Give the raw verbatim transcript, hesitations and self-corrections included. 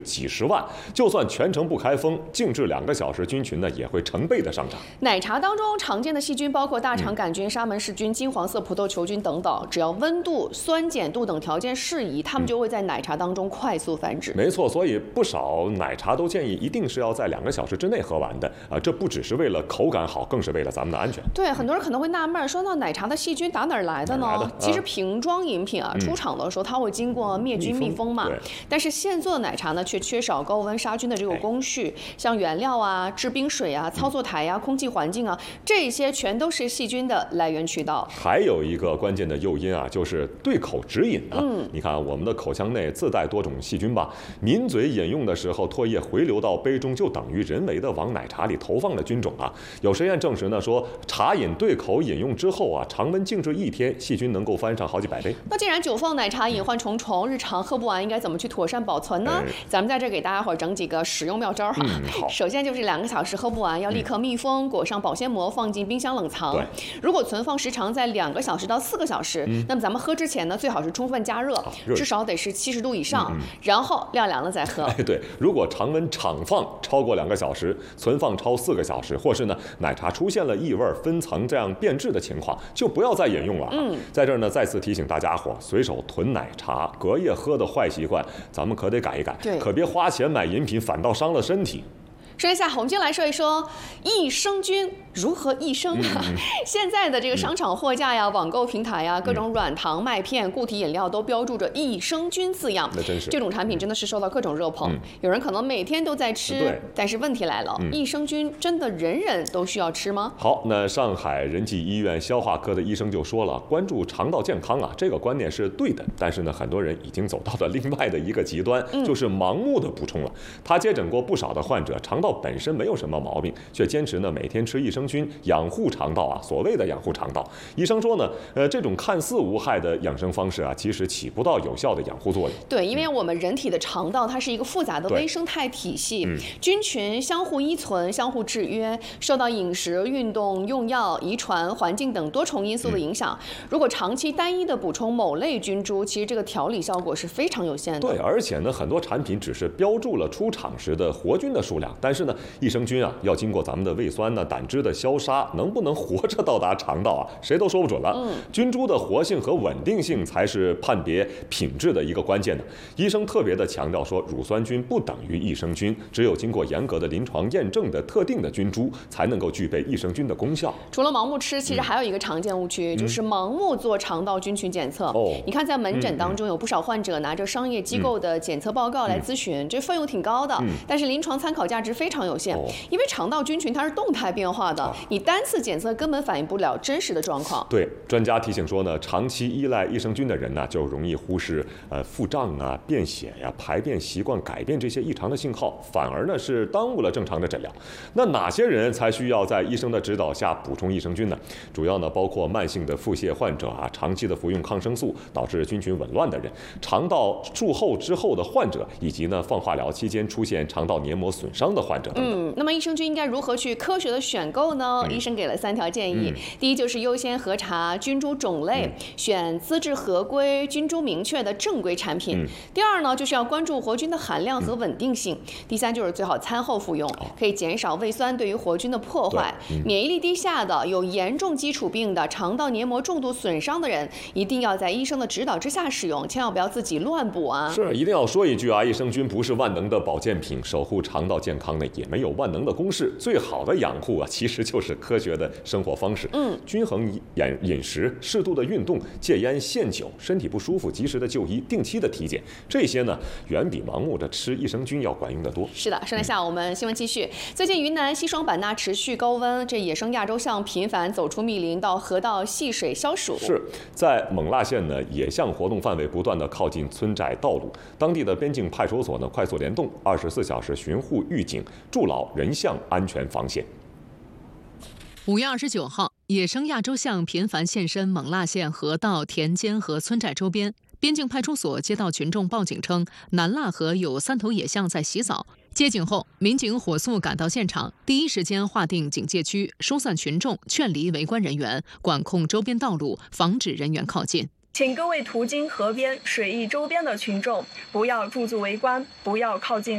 几十万，就算全程不开封，静置两个小时，菌群呢也会成倍的上涨。 奶茶当中常见的细菌包括大肠杆菌、沙门氏菌、金黄色葡萄球菌等等，只要温度、酸碱度等条件适宜，它们就会在奶茶当中快速繁殖。 没错，所以不少奶茶都建议一定是要在两个小时之内喝完的啊！这不只是为了口感好，更是为了咱们的安全。 对，很多人可能会纳闷，说到奶茶的细菌打哪儿来的呢？ 的其实瓶装饮品啊，嗯、出厂的时候它会经过灭菌密封嘛，但是现做的奶茶呢，却缺少高温杀菌的这个工序，像原料啊、制冰水啊、操作台啊、空气环境啊，这些全都是细菌的来源渠道。 还有一个关键的诱因啊，就是对口直饮啊。嗯，你看我们的口腔内自带多种细菌吧，抿嘴饮用的时候，唾液回流到杯中，就等于人为的往奶茶里投放了菌种啊。有实验证实呢，说茶饮对口饮用之后啊，常温静置一天，细菌能够翻上好几百倍。 那既然久放奶茶隐患重重，日常喝不完，应该怎么去妥善保存呢？哎、咱们在这给大家伙整几个使用妙招哈。 嗯、好， 首先就是两个小时喝不完，要立刻密封，裹上保鲜膜，放进冰箱冷藏。 对， 如果存放时长在两个小时到四个小时，嗯、那么咱们喝之前呢，最好是充分加热，啊、热至少得是七十度以上，嗯嗯、然后晾凉了再喝。 哎，对，如果常温常放超过两个小时，存放超四个小时，或是呢奶茶出现了异味、分层这样变质的情况，就不要再饮用了。嗯，在这儿呢，再次提醒大家伙，随手囤奶茶、隔夜喝的坏习惯，咱们可得改一改， 对， 可别花钱买饮品，反倒伤了身体。 说一下，我们今天来说一说益生菌如何益生啊。嗯、现在的这个商场货架呀、网购平台呀、各种软糖、麦片、固体饮料都标注着益生菌字样。 那真是， 这种产品真的是受到各种热捧。嗯、有人可能每天都在吃，但是问题来了，嗯、益生菌真的人人都需要吃吗？ 好，那上海仁济医院消化科的医生就说了，关注肠道健康啊，这个观念是对的，但是呢，很多人已经走到了另外的一个极端，嗯、就是盲目的补充了。他接诊过不少的患者，肠道本身没有什么毛病，却坚持呢每天吃益生菌养护肠道啊。所谓的养护肠道，医生说呢，呃，这种看似无害的养生方式啊，其实起不到有效的养护作用。 对，因为我们人体的肠道它是一个复杂的微生态体系，嗯、菌群相互依存、相互制约，受到饮食、运动、用药、遗传、环境等多重因素的影响。嗯、如果长期单一的补充某类菌株，其实这个调理效果是非常有限的。 对，而且呢，很多产品只是标注了出厂时的活菌的数量，但是呢，益生菌啊，要经过咱们的胃酸呢、胆汁的消杀，能不能活着到达肠道啊，谁都说不准了。嗯，菌株的活性和稳定性才是判别品质的一个关键的。医生特别的强调说，乳酸菌不等于益生菌，只有经过严格的临床验证的特定的菌株，才能够具备益生菌的功效。 除了盲目吃，其实还有一个常见误区，嗯、就是盲目做肠道菌群检测。哦，你看在门诊当中有不少患者拿着商业机构的检测报告来咨询，嗯、这费用挺高的，嗯、但是临床参考价值非常有限。哦，因为肠道菌群它是动态变化的，你单次检测根本反映不了真实的状况。 对，专家提醒说呢，长期依赖益生菌的人呢，就容易忽视呃腹胀啊、便血呀、排便习惯改变这些异常的信号，反而呢是耽误了正常的诊疗。那哪些人才需要在医生的指导下补充益生菌呢？主要呢包括慢性的腹泻患者啊，长期的服用抗生素导致菌群紊乱的人，肠道术后之后的患者，以及呢放化疗期间出现肠道黏膜损伤的患者等等。 嗯，那么益生菌应该如何去科学的选购呢？嗯、医生给了三条建议。嗯、第一就是优先核查菌株种类，嗯、选资质合规、菌株明确的正规产品。嗯、第二呢，就是要关注活菌的含量和稳定性。嗯、第三就是最好餐后服用，哦、可以减少胃酸对于活菌的破坏。嗯、免疫力低下的、有严重基础病的、肠道黏膜重度损伤的人，一定要在医生的指导之下使用，千万不要自己乱补啊！ 是，一定要说一句啊，益生菌不是万能的保健品，守护肠道健康呢也没有万能的公式。最好的养护啊，其实就是科学的生活方式。嗯，均衡饮饮食，适度的运动，戒烟限酒，身体不舒服及时的就医，定期的体检，这些呢远比盲目的吃益生菌要管用得多。 是的，说一下我们新闻继续。最近云南西双版纳持续高温，这野生亚洲象频繁走出密林到河道戏水消暑。 是在勐腊县呢，野象活动范围不断的靠近村寨道路，当地的边境派出所呢快速联动，二十四小时巡护预警，筑牢人象安全防线。 五月二十九号，野生亚洲象频繁现身勐腊县河道、田间和村寨周边。边境派出所接到群众报警称，南腊河有三头野象在洗澡。接警后，民警火速赶到现场，第一时间划定警戒区，疏散群众，劝离围观人员，管控周边道路，防止人员靠近。 请各位途经河边、水域周边的群众不要驻足围观，不要靠近。